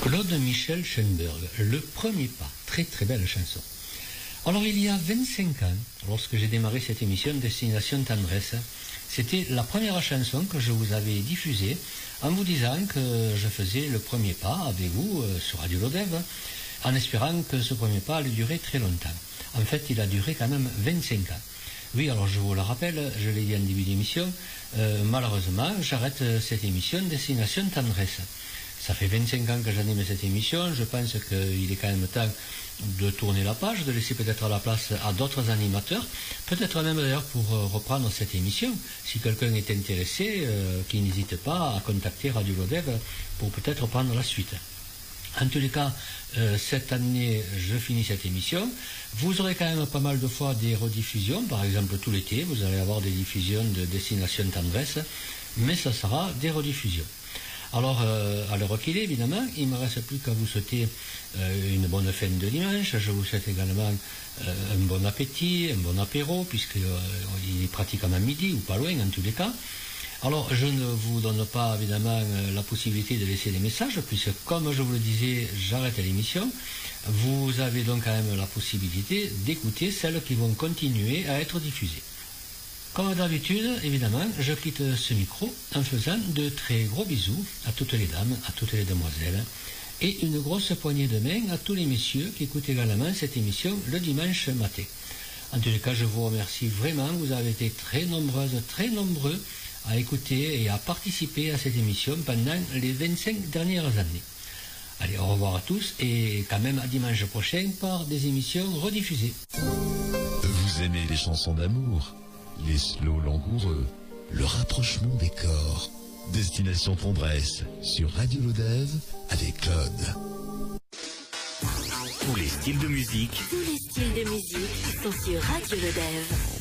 Claude Michel Schoenberg, Le premier pas, très très belle chanson. Alors il y a 25 ans, lorsque j'ai démarré cette émission Destination Tendresse, c'était la première chanson que je vous avais diffusée en vous disant que je faisais le premier pas avec vous sur Radio Lodève, en espérant que ce premier pas allait durer très longtemps. En fait, il a duré quand même 25 ans. Oui, alors je vous le rappelle, je l'ai dit en début d'émission, malheureusement, j'arrête cette émission Destination Tendresse. Ça fait 25 ans que j'anime cette émission, je pense qu'il est quand même temps de tourner la page, de laisser peut-être la place à d'autres animateurs, peut-être même d'ailleurs pour reprendre cette émission. Si quelqu'un est intéressé, qu'il n'hésite pas à contacter Radio Lodève pour peut-être prendre la suite. En tous les cas, cette année, je finis cette émission. Vous aurez quand même pas mal de fois des rediffusions, par exemple tout l'été, vous allez avoir des diffusions de Destination Tendresse, mais ça sera des rediffusions. Alors, à l'heure qu'il est, évidemment, il ne me reste plus qu'à vous souhaiter une bonne fin de dimanche. Je vous souhaite également un bon appétit, un bon apéro, puisqu'il est pratiquement midi, ou pas loin en tous les cas. Alors, je ne vous donne pas, évidemment, la possibilité de laisser des messages, puisque, comme je vous le disais, j'arrête l'émission. Vous avez donc quand même la possibilité d'écouter celles qui vont continuer à être diffusées. Comme d'habitude, évidemment, je quitte ce micro en faisant de très gros bisous à toutes les dames, à toutes les demoiselles, et une grosse poignée de main à tous les messieurs qui écoutent également cette émission le dimanche matin. En tous les cas, je vous remercie vraiment, vous avez été très nombreuses, très nombreux à écouter et à participer à cette émission pendant les 25 dernières années. Allez, au revoir à tous et quand même à dimanche prochain par des émissions rediffusées. Vous aimez les chansons d'amour, les slows langoureux, le rapprochement des corps. Destination Tendresse sur Radio Lodève avec Claude. Tous les styles de musique. Tous les styles de musique sont sur Radio Lodève.